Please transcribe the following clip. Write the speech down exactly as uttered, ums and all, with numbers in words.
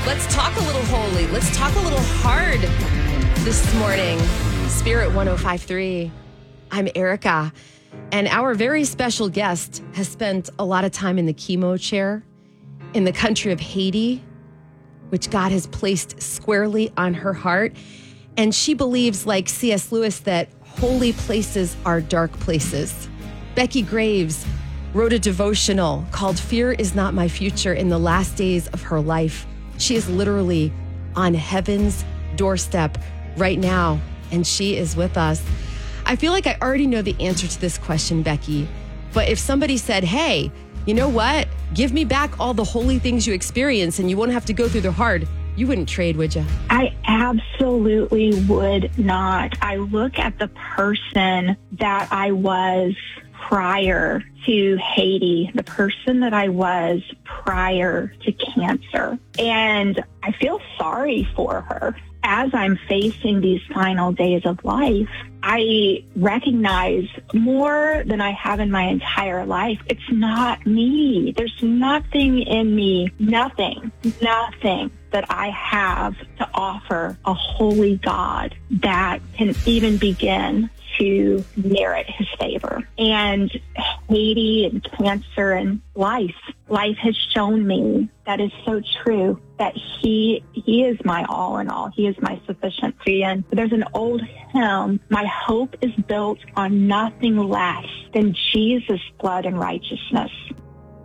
Let's talk a little holy. Let's talk a little hard this morning. Spirit one oh five point three. I'm Erica, and our very special guest has spent a lot of time in the chemo chair in the country of Haiti, which God has placed squarely on her heart. And she believes, like C S Lewis, that holy places are dark places. Becky Graves wrote a devotional called Fear is Not My Future in the last days of her life. She is literally on heaven's doorstep right now, and she is with us. I feel like I already know the answer to this question, Becky, but if somebody said, hey, you know what? Give me back all the holy things you experience and you won't have to go through the hard, you wouldn't trade, would you? I absolutely would not. I look at the person that I was prior to Haiti, the person that I was prior to cancer. And I feel sorry for her. As I'm facing these final days of life, I recognize more than I have in my entire life. It's not me. There's nothing in me, nothing, nothing that I have to offer a holy God that can even begin to merit his favor. And Haiti and cancer and life, life has shown me that is so true, that he he is my all in all. He is my sufficiency. And there's an old hymn, my hope is built on nothing less than Jesus' blood and righteousness.